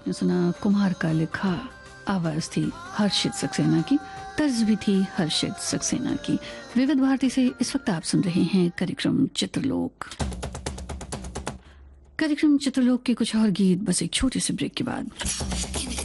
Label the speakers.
Speaker 1: आपने सुना कुम्हार का लिखा, आवाज थी हर्षित सक्सेना की, तर्ज भी थी हर्षित सक्सेना की। विविध भारती से इस वक्त आप सुन रहे हैं कार्यक्रम चित्रलोक। कार्यक्रम चित्रलोक के कुछ और गीत बस एक छोटे से ब्रेक के बाद।